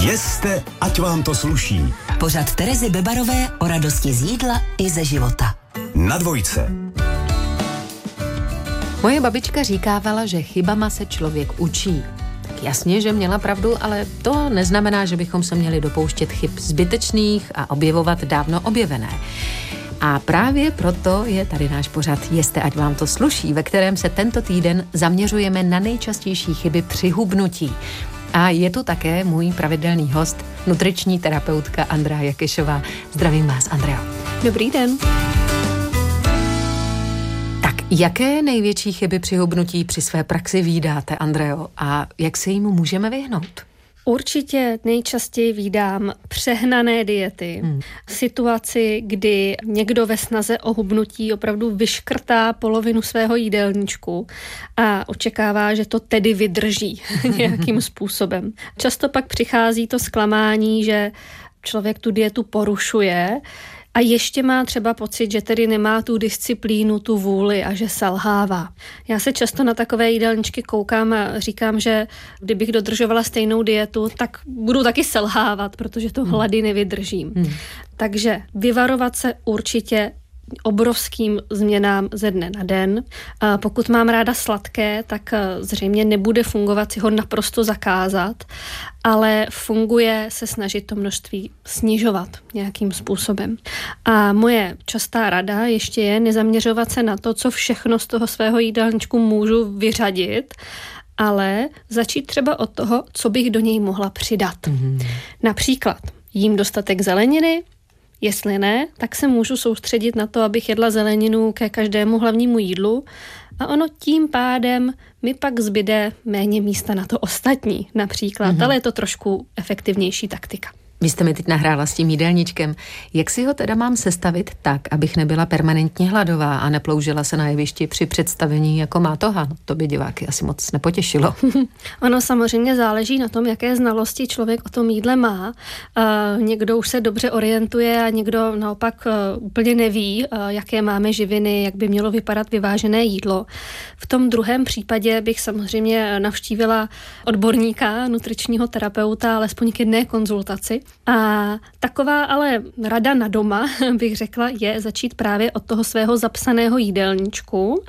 Jeste, ať vám to sluší. Pořad Terezy Bebarové o radosti z jídla i ze života. Na Dvojce. Moje babička říkávala, že chybama se člověk učí. Tak jasně, že měla pravdu, ale to neznamená, že bychom se měli dopouštět chyb zbytečných a objevovat dávno objevené. A právě proto je tady náš pořad Jeste, ať vám to sluší, ve kterém se tento týden zaměřujeme na nejčastější chyby při hubnutí. A je tu také můj pravidelný host, nutriční terapeutka Andrea Jakešová. Zdravím vás, Andreo. Dobrý den. Tak, jaké největší chyby při hubnutí při své praxi vídáte, Andreo, a jak se jim můžeme vyhnout? Určitě nejčastěji vídám přehnané diety. Situaci, kdy někdo ve snaze o hubnutí opravdu vyškrtá polovinu svého jídelníčku a očekává, že to tedy vydrží nějakým způsobem. Často pak přichází to zklamání, že člověk tu dietu porušuje a ještě má třeba pocit, že tedy nemá tu disciplínu, tu vůli a že selhává. Já se často na takové jídelníčky koukám a říkám, že kdybych dodržovala stejnou dietu, tak budu taky selhávat, protože to hlady nevydržím. Takže vyvarovat se určitě obrovským změnám ze dne na den. A pokud mám ráda sladké, tak zřejmě nebude fungovat si ho naprosto zakázat, ale funguje se snažit to množství snižovat nějakým způsobem. A moje častá rada ještě je nezaměřovat se na to, co všechno z toho svého jídelníčku můžu vyřadit, ale začít třeba od toho, co bych do něj mohla přidat. Například jím dostatek zeleniny. Jestli ne, tak se můžu soustředit na to, abych jedla zeleninu ke každému hlavnímu jídlu a ono tím pádem mi pak zbyde méně místa na to ostatní například, ale je to trošku efektivnější taktika. Vy jste mi teď nahrála s tím jídelníčkem. Jak si ho teda mám sestavit tak, abych nebyla permanentně hladová a neploužila se na jevišti při představení jako mátoha? No, to by diváky asi moc nepotěšilo. Ono samozřejmě záleží na tom, jaké znalosti člověk o tom jídle má. Někdo už se dobře orientuje a někdo naopak úplně neví, jaké máme živiny, jak by mělo vypadat vyvážené jídlo. V tom druhém případě bych samozřejmě navštívila odborníka, nutričního terapeuta, alespoň k jedné konzultaci. A taková ale rada na doma, bych řekla, je začít právě od toho svého zapsaného jídelníčku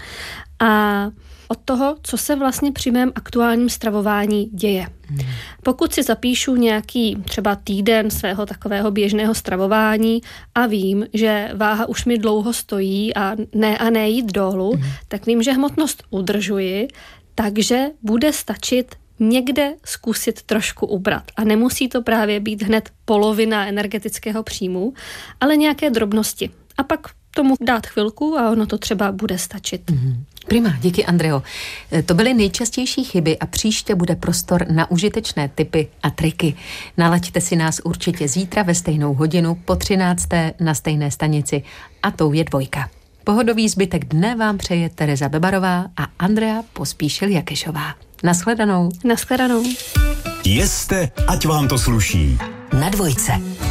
a od toho, co se vlastně při mém aktuálním stravování děje. Pokud si zapíšu nějaký třeba týden svého takového běžného stravování a vím, že váha už mi dlouho stojí a ne jít dolů, tak vím, že hmotnost udržuji, takže bude stačit někde zkusit trošku ubrat. A nemusí to právě být hned polovina energetického příjmu, ale nějaké drobnosti. A pak tomu dát chvilku a ono to třeba bude stačit. Prima, díky, Andreo. To byly nejčastější chyby a příště bude prostor na užitečné tipy a triky. Nalaďte si nás určitě zítra ve stejnou hodinu po 13. na stejné stanici a tou je Dvojka. Pohodový zbytek dne vám přeje Tereza Bebarová a Andrea Pospíšil-Jakešová. Naschledanou. Naschledanou. Jeste, ať vám to sluší. Na Dvojce.